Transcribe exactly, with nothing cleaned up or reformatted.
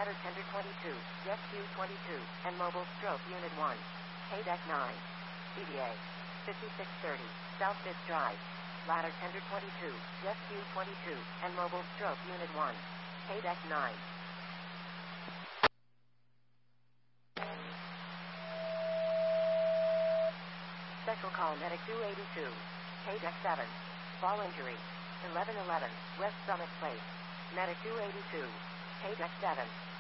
Ladder Tender twenty-two, Rescue twenty-two, and Mobile Stroke Unit one. Paydeck nine. C D A. fifty-six thirty, South Fifth Drive. Ladder Tender twenty-two, Rescue twenty-two, and Mobile Stroke Unit one. Paydeck nine. Special Call Medic two eighty-two. Paydeck seven. Fall injury. eleven eleven, West Summit Place. Medic two eighty-two. Paydeck seven.